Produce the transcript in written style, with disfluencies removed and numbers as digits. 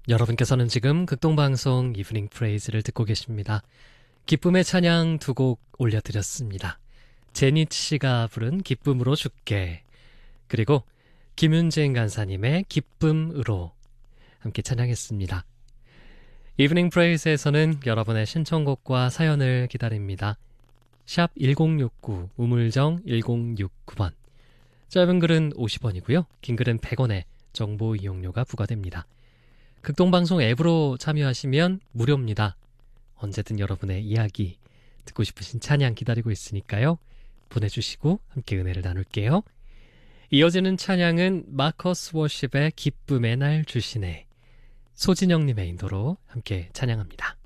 여러분께서는 지금 극동방송 이브닝 프레이즈를 듣고 계십니다. 기쁨의 찬양 두 곡 올려드렸습니다. 제니트 씨가 부른 기쁨으로 줄게, 그리고 김윤진 간사님의 기쁨으로 함께 찬양했습니다. 이브닝 프레이즈에서는 여러분의 신청곡과 사연을 기다립니다. 샵 1069 우물정 1069번, 짧은 글은 50원이고요. 긴 글은 100원의 정보 이용료가 부과됩니다. 극동방송 앱으로 참여하시면 무료입니다. 언제든 여러분의 이야기, 듣고 싶으신 찬양 기다리고 있으니까요. 보내주시고 함께 은혜를 나눌게요. 이어지는 찬양은 마커스 워십의 기쁨의 날 주시네, 소진영님의 인도로 함께 찬양합니다.